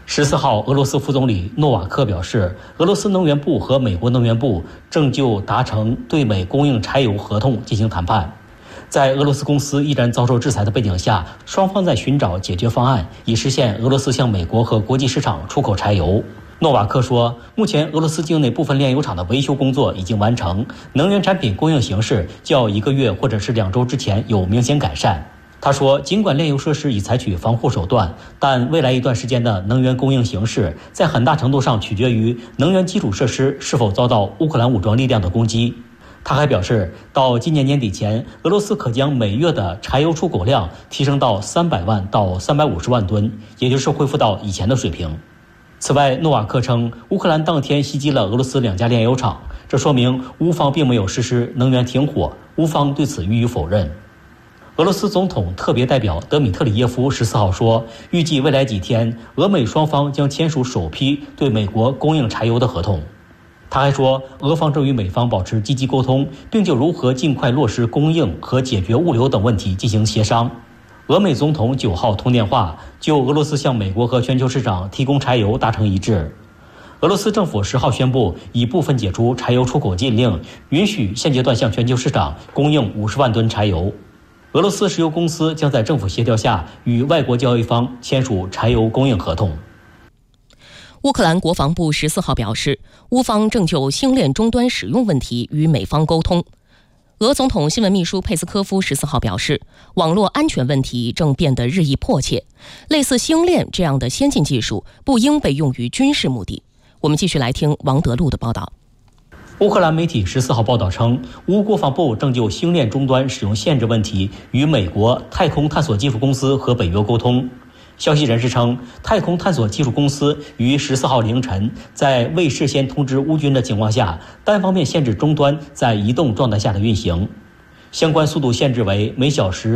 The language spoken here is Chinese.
14号，俄罗斯副总理诺瓦克表示，俄罗斯能源部和美国能源部正就达成对美供应柴油合同进行谈判。在俄罗斯公司依然遭受制裁的背景下，双方在寻找解决方案，以实现俄罗斯向美国和国际市场出口柴油。诺瓦克说，目前俄罗斯境内部分炼油厂的维修工作已经完成，能源产品供应形势较1个月或者是2周之前有明显改善。他说，尽管炼油设施已采取防护手段，但未来一段时间的能源供应形势在很大程度上取决于能源基础设施是否遭到乌克兰武装力量的攻击。他还表示，到今年年底前，俄罗斯可将每月的柴油出口量提升到300万到350万吨，也就是恢复到以前的水平。此外，诺瓦克称，乌克兰当天袭击了俄罗斯2家炼油厂，这说明乌方并没有实施能源停火，乌方对此予以否认。俄罗斯总统特别代表德米特里耶夫14号说，预计未来几天，俄美双方将签署首批对美国供应柴油的合同。他还说，俄方正与美方保持积极沟通，并就如何尽快落实供应和解决物流等问题进行协商。俄美总统9号通电话，就俄罗斯向美国和全球市场提供柴油达成一致。俄罗斯政府10号宣布，已部分解除柴油出口禁令，允许现阶段向全球市场供应50万吨柴油。俄罗斯石油公司将在政府协调下与外国交易方签署柴油供应合同。 乌克兰国防部14号表示，乌方正就星链终端使用问题与美方沟通。俄总统新闻秘书佩斯科夫14号表示，网络安全问题正变得日益迫切，类似星链这样的先进技术不应被用于军事目的。我们继续来听王德禄的报道。 乌克兰媒体14号报道称，乌国防部正就星链终端使用限制问题与美国太空探索技术公司和北约沟通。消息人士称，太空探索技术公司于14号凌晨在未事先通知乌军的情况下，单方面限制终端在移动状态下的运行，相关速度限制为每小时